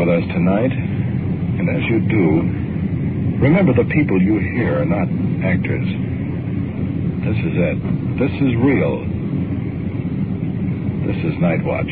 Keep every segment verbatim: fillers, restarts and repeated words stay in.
with us tonight, and as you do, remember the people you hear are not actors. This is it. This is real. This is Night Watch.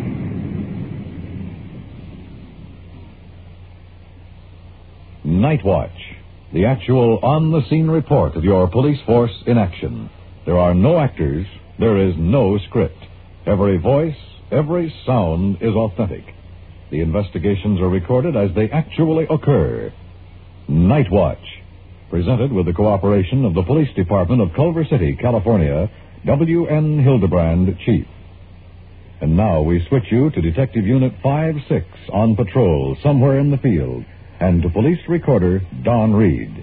Night Watch, the actual on-the-scene report of your police force in action. There are no actors, there is no script. Every voice, every sound is authentic. The investigations are recorded as they actually occur. Night Watch, presented with the cooperation of the Police Department of Culver City, California, W N Hildebrand, Chief. And now we switch you to Detective Unit five six on patrol somewhere in the field, and to police recorder Don Reed.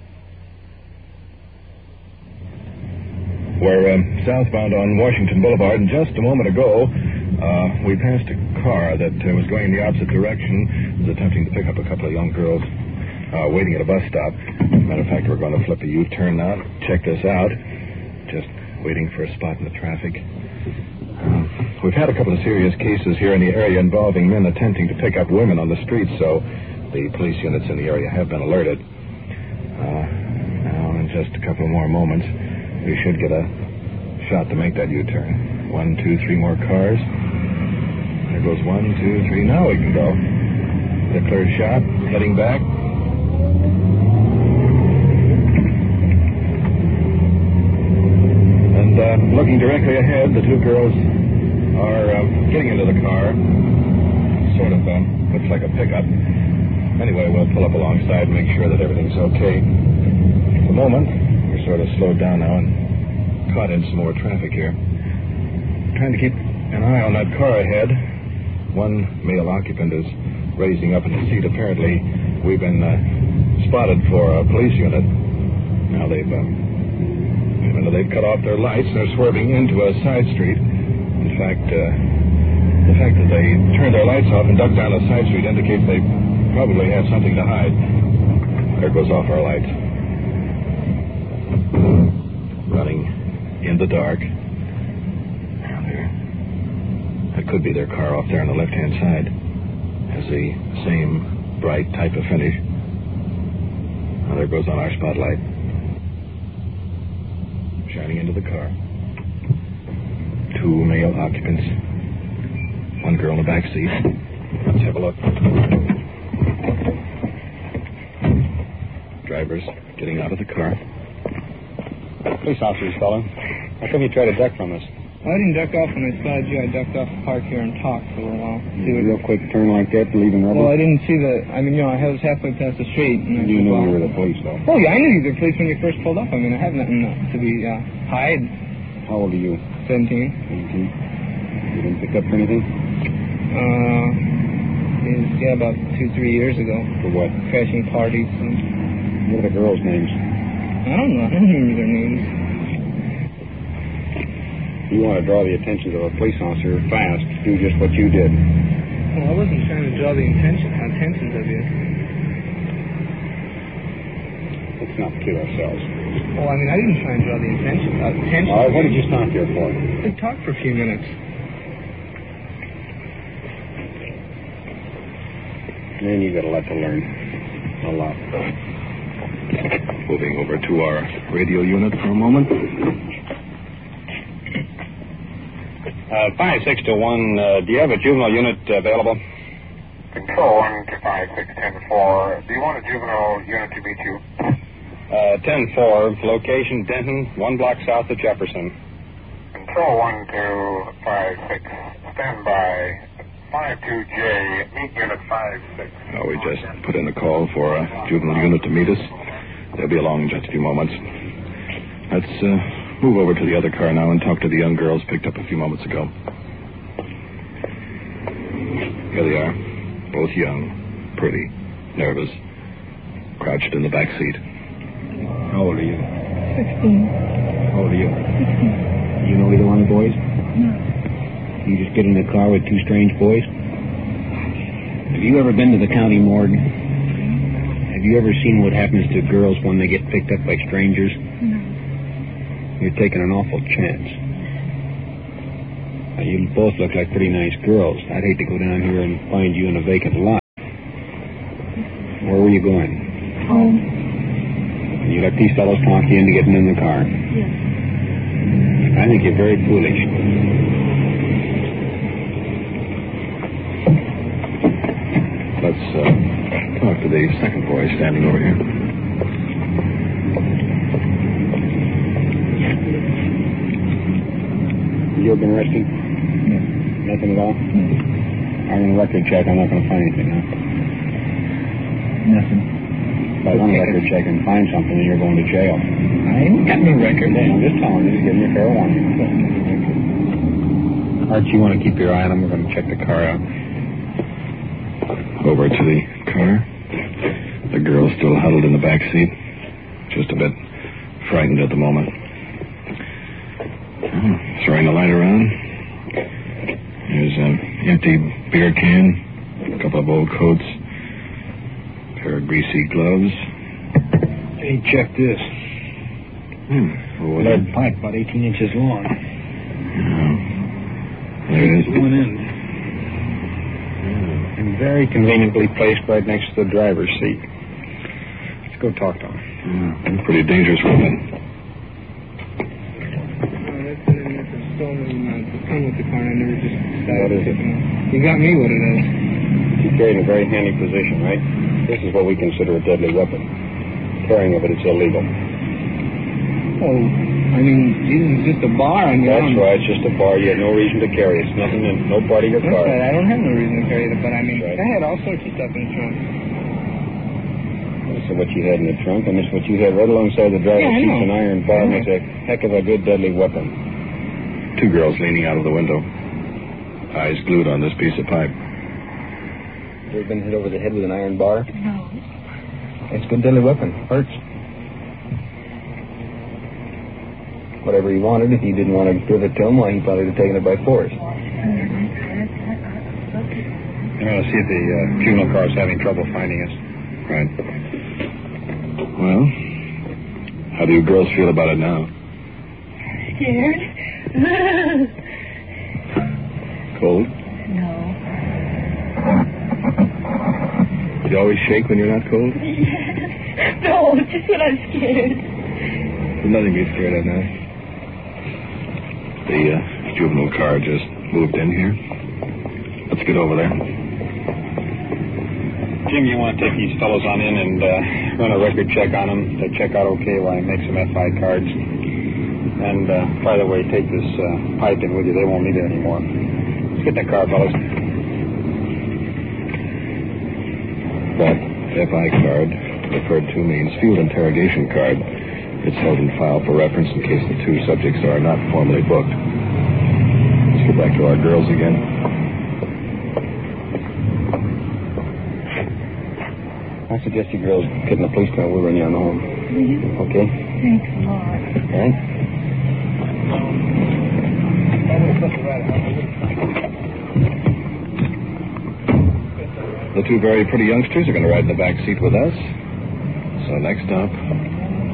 We're um, southbound on Washington Boulevard, and just a moment ago, uh, we passed a car that uh, was going in the opposite direction. It was attempting to pick up a couple of young girls uh, waiting at a bus stop. Matter of fact, we're going to flip a U-turn now. Check this out. Just waiting for a spot in the traffic. Uh, we've had a couple of serious cases here in the area involving men attempting to pick up women on the streets, so the police units in the area have been alerted. Uh, now, in just a couple more moments, we should get a shot to make that U-turn. One, two, three more cars. There goes one, two, three. Now we can go. The clear shot, heading back. And uh, looking directly ahead, the two girls are uh, getting into the car. Sort of uh, looks like a pickup. Anyway, we'll pull up alongside and make sure that everything's okay. At the moment, we're sort of slowed down now and caught in some more traffic here. Trying to keep an eye on that car ahead. One male occupant is raising up in the seat. Apparently, we've been uh, spotted for a police unit. Now they've, uh, they've cut off their lights and they're swerving into a side street. In fact, uh, the fact that they turned their lights off and ducked down a side street indicates they probably have something to hide. There goes off our lights. Running in the dark. There. That could be their car off there on the left-hand side. Has the same bright type of finish. Now there goes on our spotlight. Shining into the car. Two male occupants. One girl in the back seat. Let's have a look. Drivers getting out of the car. Police officers, fella. How come you tried to duck from us? Well, I didn't duck off when I spotted you. I ducked off the park here and talked for a little while. See what... Real quick turn like that, leaving rubber? Well, I didn't see the... I mean, you know, I was halfway past the street. And I you said, knew well, you were the police, though? Oh, yeah, I knew you were the police when you first pulled up. I mean, I have nothing to be uh, hide. How old are you? seventeen. seventeen. You didn't pick up for anything? Uh, yeah, about two, three years ago. For what? Crashing parties. And... What are the girls' names? I don't know. I don't remember their names. You want to draw the attention of a police officer fast, do just what you did. Well, I wasn't trying to draw the attention, attentions of you. Let's not kid ourselves. Well, I mean, I didn't try and draw the attention. Uh, attention. All right, what did you stop here for? We talked for a few minutes. Man, you got a lot to learn. A lot. Moving over to our radio unit for a moment. Uh, five six to one, uh, do you have a juvenile unit available? Control one to five six ten four. Do you want a juvenile unit to meet you? Uh, ten four, location Denton, one block south of Jefferson. Control one to five six. Stand by. five two J, meet unit five six. Oh, we just put in a call for a juvenile unit to meet us. They'll be along in just a few moments. Let's uh, move over to the other car now and talk to the young girls picked up a few moments ago. Here they are, both young, pretty, nervous, crouched in the back seat. How old are you? Sixteen. How old are you? Sixteen. You know either one of the boys? No. You just get in the car with two strange boys? Have you ever been to the county morgue? Have you ever seen what happens to girls when they get picked up by strangers? No. You're taking an awful chance. Now, you both look like pretty nice girls. I'd hate to go down here and find you in a vacant lot. are you going? Home. You let these fellows talk you into getting in the car. Yes. I think you're very foolish. Let's uh, talk to the second boy standing over here. Have you ever been arrested? No. Nothing at all? No. I'm on a record check. I'm not going to find anything, huh? Nothing. If I run a record check and find something, then you're going to jail. I ain't got no record. Hey, I'm just telling you, just giving you a fair warning. Archie, you want to keep your eye on him? We're going to check the car out. Over to the car. The girl's still huddled in the back seat. Just a bit frightened at the moment. Oh, throwing the light around. There's an empty beer can, a couple of old coats, a pair of greasy gloves. Hey, check this. Hmm. What was Lead it? pipe about eighteen inches long. Oh. There it is. One end. And very conveniently placed right next to the driver's seat. Let's go talk to him. Yeah, pretty dangerous weapon. That's been in there for stolen. Uh, to come with the car, and I never just decided What is to it? pick it up. You got me what it is. You carry in a very handy position, right? This is what we consider a deadly weapon. Carrying of it is illegal. Oh, I mean, this is just a bar on your That's own. right, it's just a bar. You have no reason to carry it. It's nothing in no part of your That's car. right. I don't have no reason to carry it, but I mean, Right. I had all sorts of stuff in the trunk. This is what you had in the trunk, and this is what you had right alongside the driver's Yeah, I seat. know. An iron bar Yeah. makes a heck of a good deadly weapon. Two girls leaning out of the window. Eyes glued on this piece of pipe. You ever been hit over the head with an iron bar? No. It's a good deadly weapon. Hurts. Whatever he wanted, if he didn't want to give it to him, well, he probably would have taken it by force. Mm-hmm. You want to see if the uh, juvenile car is having trouble finding us. Right. Well, how do you girls feel about it now? Scared? Cold? No. You always shake when you're not cold? No, just when I'm scared. There's nothing to be scared of now. The uh, juvenile car just moved in here. Let's get over there. Jim, you want to take these fellows on in and uh, run a record check on them to check out okay while I make some F I cards. And, uh, by the way, take this uh, pipe in with you. They won't need it anymore. Let's get in the car, fellas. That F I card, referred to, means field interrogation card. It's held in file for reference in case the two subjects are not formally booked. Let's go back to our girls again. I suggest you girls get in the police car. We'll run you on home. Will you? Okay? Thanks a lot. All right? The two very pretty youngsters are going to ride in the back seat with us. So next stop,